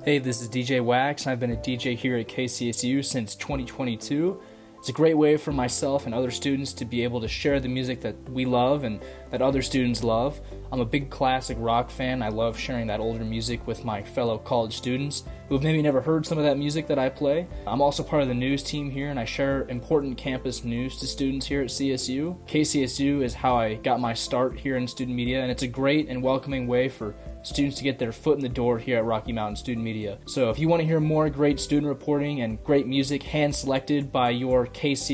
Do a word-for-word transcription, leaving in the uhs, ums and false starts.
Hey, this is D J Wax, and I've been a D J here at K C S U since twenty twenty-two. It's a great way for myself and other students to be able to share the music that we love and that other students love. I'm a big classic rock fan. I love sharing that older music with my fellow college students who have maybe never heard some of that music that I play. I'm also part of the news team here, and I share important campus news to students here at C S U. K C S U is how I got my start here in student media, and it's a great and welcoming way for students to get their foot in the door here at Rocky Mountain Student Media. So if you want to hear more great student reporting and great music hand-selected by your K C